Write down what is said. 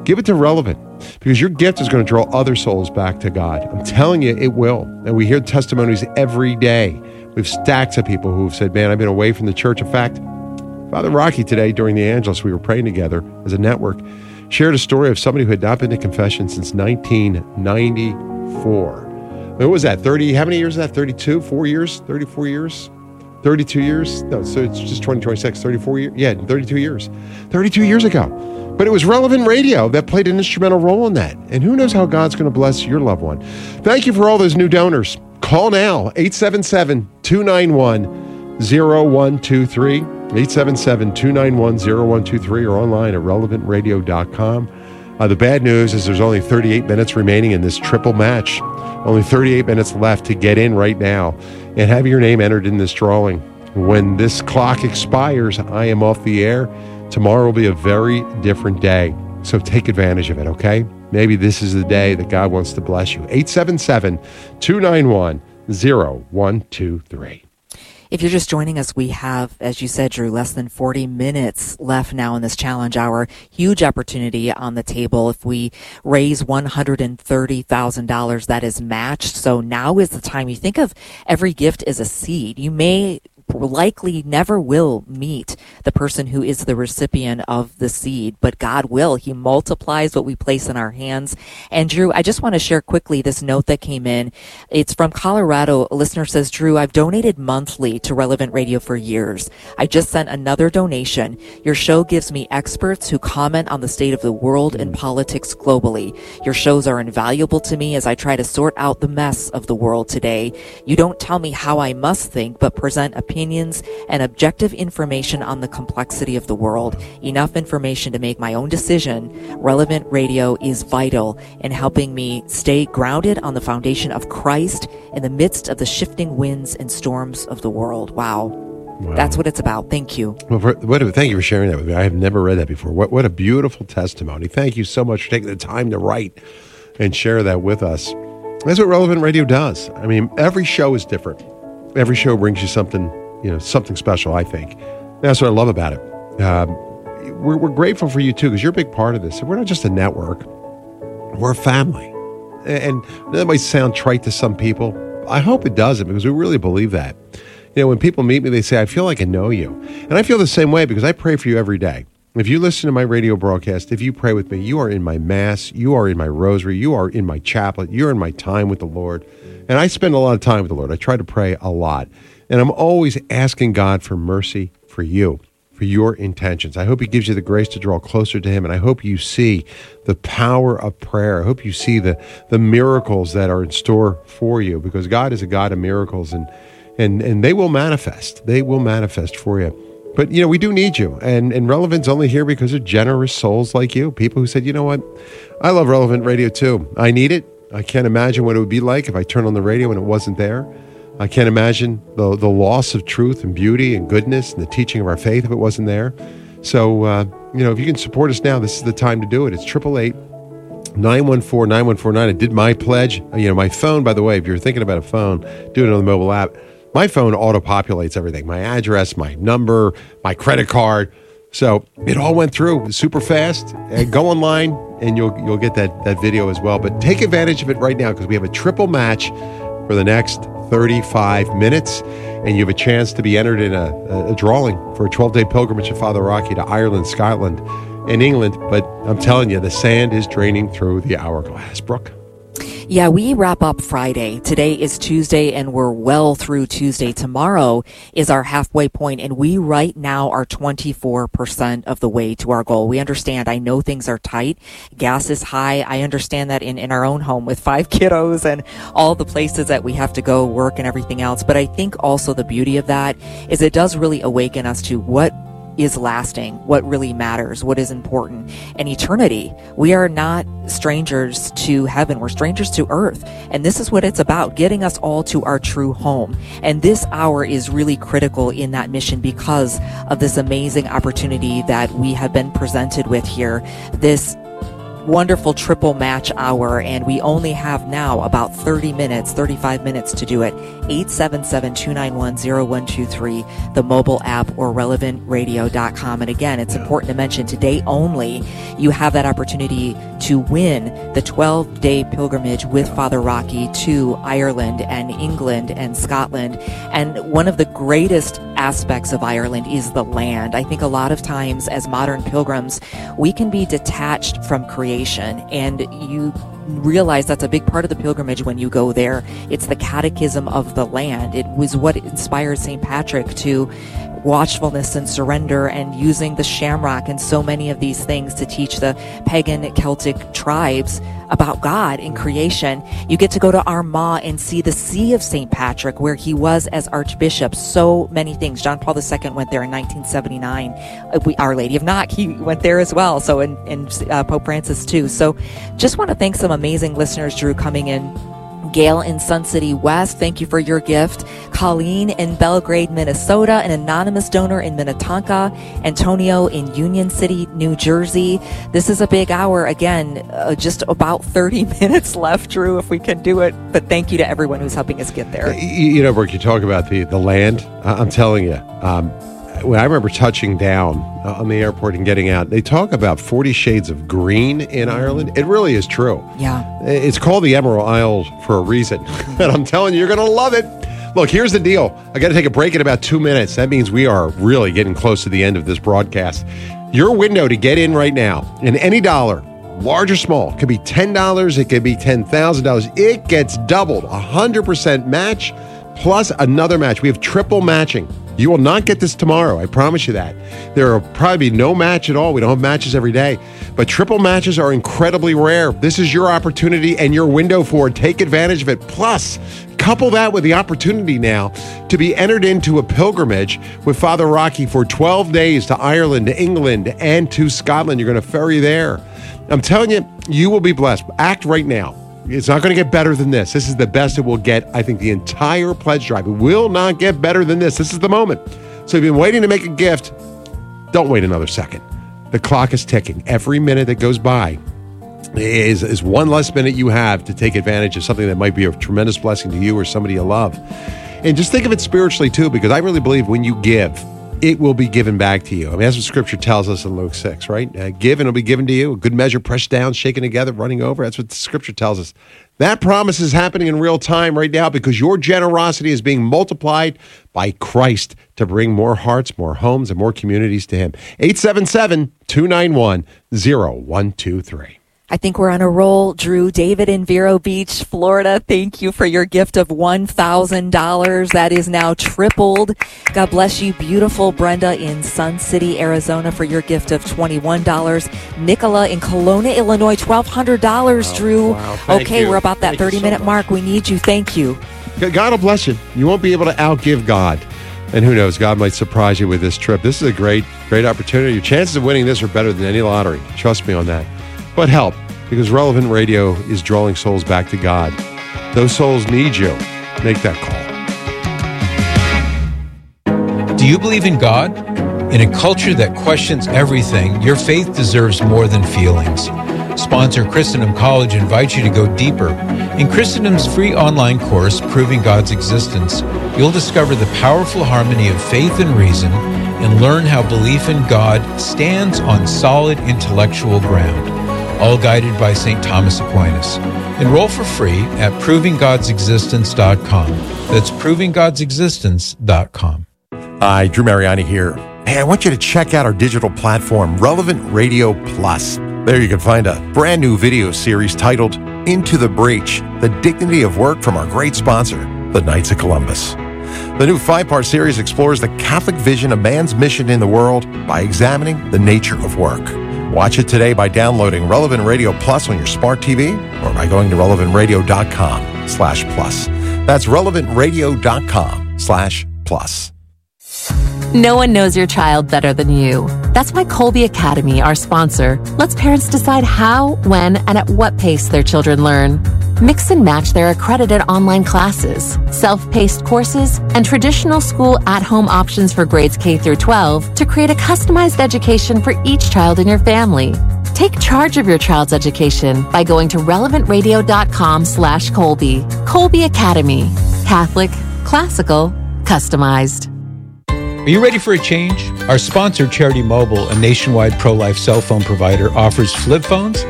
Give it to Relevant, because your gift is going to draw other souls back to God. I'm telling you, it will. And we hear testimonies every day. We have stacks of people who have said, man, I've been away from the church. In fact, Father Rocky today during the Angelus, we were praying together as a network, shared a story of somebody who had not been to confession since 1994. What was that, 30? How many years is that? 32? 4 years? 34 years? 32 years? No, so it's just 2026, 34 years? Yeah, 32 years. 32 years ago. But it was Relevant Radio that played an instrumental role in that. And who knows how God's going to bless your loved one. Thank you for all those new donors. Call now, 877-291-0123. 877-291-0123 or online at relevantradio.com. The bad news is there's only 38 minutes remaining in this triple match. Only 38 minutes left to get in right now and have your name entered in this drawing. When this clock expires, I am off the air. Tomorrow will be a very different day. So take advantage of it, okay? Maybe this is the day that God wants to bless you. 877-291-0123. If you're just joining us, we have, as you said, Drew, less than 40 minutes left now in this challenge hour. Huge opportunity on the table. If we raise $130,000, that is matched. So now is the time. You think of every gift as a seed. You may likely never will meet the person who is the recipient of the seed, but God will. He multiplies what we place in our hands. And Drew, I just want to share quickly this note that came in. It's from Colorado. A listener says, Drew, I've donated monthly to Relevant Radio for years. I just sent another donation. Your show gives me experts who comment on the state of the world and politics globally. Your shows are invaluable to me as I try to sort out the mess of the world today. You don't tell me how I must think, but present opinions and objective information on the complexity of the world. Enough information to make my own decision. Relevant Radio is vital in helping me stay grounded on the foundation of Christ in the midst of the shifting winds and storms of the world. Wow. That's what it's about. Thank you. Well, thank you for sharing that with me. I have never read that before. What a beautiful testimony. Thank you so much for taking the time to write and share that with us. That's what Relevant Radio does. I mean, every show is different. Every show brings you something, something special, I think. That's what I love about it. We're grateful for you, too, because you're a big part of this. We're not just a network. We're a family. And that might sound trite to some people. I hope it doesn't, because we really believe that. When people meet me, they say, I feel like I know you. And I feel the same way because I pray for you every day. If you listen to my radio broadcast, if you pray with me, you are in my mass, you are in my rosary, you are in my chaplet, you're in my time with the Lord. And I spend a lot of time with the Lord. I try to pray a lot. And I'm always asking God for mercy for you, for your intentions. I hope he gives you the grace to draw closer to him. And I hope you see the power of prayer. I hope you see the miracles that are in store for you, because God is a God of miracles, and they will manifest. They will manifest for you. But, we do need you. And Relevant's only here because of generous souls like you, people who said, you know what, I love Relevant Radio too. I need it. I can't imagine what it would be like if I turned on the radio and it wasn't there. I can't imagine the loss of truth and beauty and goodness and the teaching of our faith if it wasn't there. So, if you can support us now, this is the time to do it. It's 888-914-9149. I did my pledge. My phone, by the way, if you're thinking about a phone, do it on the mobile app. My phone auto-populates everything, my address, my number, my credit card. So it all went through super fast. And go online and you'll get that video as well. But take advantage of it right now, because we have a triple match for the next 35 minutes. And you have a chance to be entered in a drawing for a 12-day pilgrimage of Father Rocky to Ireland, Scotland, and England. But I'm telling you, the sand is draining through the hourglass. Brooke? Yeah, we wrap up Friday. Today is Tuesday, and we're well through Tuesday. Tomorrow is our halfway point, and we right now are 24% of the way to our goal. We understand. I know things are tight. Gas is high. I understand that in our own home with 5 kiddos and all the places that we have to go work and everything else. But I think also the beauty of that is it does really awaken us to what is lasting, what really matters, what is important, and eternity. We are not strangers to heaven. We're strangers to earth. And this is what it's about, getting us all to our true home. And this hour is really critical in that mission because of this amazing opportunity that we have been presented with here. This wonderful triple match hour, and we only have now about 35 minutes to do it. 877-291-0123, the mobile app, or relevantradio.com. And again, it's important to mention today only, you have that opportunity to win the 12-day pilgrimage with Father Rocky to Ireland and England and Scotland. And one of the greatest aspects of Ireland is the land. I think a lot of times as modern pilgrims, we can be detached from creation, and you realize that's a big part of the pilgrimage when you go there. It's the catechism of the land. It was what inspired St. Patrick to watchfulness and surrender, and using the shamrock and so many of these things to teach the pagan Celtic tribes about God in creation. You get to go to Armagh and see the See of St. Patrick, where he was as Archbishop. So many things. John Paul II went there in 1979. Our Lady of Knock, he went there as well. So, and Pope Francis too. So just want to thank some amazing listeners, Drew, coming in. Gail in Sun City West, thank you for your gift. Colleen in Belgrade, Minnesota, an anonymous donor in Minnetonka. Antonio in Union City, New Jersey. This is a big hour. Again, just about 30 minutes left, Drew, if we can do it. But thank you to everyone who's helping us get there. You know, Brooke, you talk about the land. I'm telling you, when I remember touching down on the airport and getting out, they talk about 40 shades of green in Ireland. It really is true. Yeah. It's called the Emerald Isle for a reason. And I'm telling you, you're going to love it. Look, here's the deal. I got to take a break in about 2 minutes. That means we are really getting close to the end of this broadcast. Your window to get in right now, in any dollar, large or small, it could be $10, it could be $10,000. It gets doubled, 100% match plus another match. We have triple matching. You will not get this tomorrow. I promise you that. There will probably be no match at all. We don't have matches every day. But triple matches are incredibly rare. This is your opportunity and your window for it. Take advantage of it. Plus, couple that with the opportunity now to be entered into a pilgrimage with Father Rocky for 12 days to Ireland, to England, and to Scotland. You're going to ferry there. I'm telling you, you will be blessed. Act right now. It's not going to get better than this. This is the best it will get. I think the entire pledge drive, it will not get better than this. This is the moment. So if you've been waiting to make a gift, don't wait another second. The clock is ticking. Every minute that goes by is one less minute you have to take advantage of something that might be a tremendous blessing to you or somebody you love. And just think of it spiritually too, because I really believe when you give, it will be given back to you. I mean, that's what Scripture tells us in Luke 6, right? Give and it'll be given to you. A good measure, pressed down, shaken together, running over. That's what the Scripture tells us. That promise is happening in real time right now because your generosity is being multiplied by Christ to bring more hearts, more homes, and more communities to Him. 877-291-0123. I think we're on a roll, Drew. David in Vero Beach, Florida, thank you for your gift of $1,000. That is now tripled. God bless you. Beautiful Brenda in Sun City, Arizona, for your gift of $21. Nicola in Kelowna, Illinois, $1,200, Drew. Wow, okay, we're about that 30-minute mark. We need you. Thank you. God will bless you. You won't be able to outgive God. And who knows, God might surprise you with this trip. This is a great opportunity. Your chances of winning this are better than any lottery. Trust me on that. But help, because Relevant Radio is drawing souls back to God. Those souls need you. Make that call. Do you believe in God? In a culture that questions everything, your faith deserves more than feelings. Sponsor Christendom College invites you to go deeper. In Christendom's free online course, Proving God's Existence, you'll discover the powerful harmony of faith and reason and learn how belief in God stands on solid intellectual ground. All guided by St. Thomas Aquinas. Enroll for free at provinggodsexistence.com. That's provinggodsexistence.com. Hi, Drew Mariani here. Hey, I want you to check out our digital platform, Relevant Radio Plus. There you can find a brand new video series titled Into the Breach, The Dignity of Work from our great sponsor, the Knights of Columbus. The new 5-part series explores the Catholic vision of man's mission in the world by examining the nature of work. Watch it today by downloading Relevant Radio Plus on your smart TV or by going to relevantradio.com/plus. That's relevantradio.com/plus. No one knows your child better than you. That's why Colby Academy, our sponsor, lets parents decide how, when, and at what pace their children learn. Mix and match their accredited online classes, self-paced courses, and traditional school at-home options for grades K through 12 to create a customized education for each child in your family. Take charge of your child's education by going to relevantradio.com/Kolbe. Kolbe Academy. Catholic, classical, customized. Are you ready for a change? Our sponsor, Charity Mobile, a nationwide pro-life cell phone provider, offers flip phones,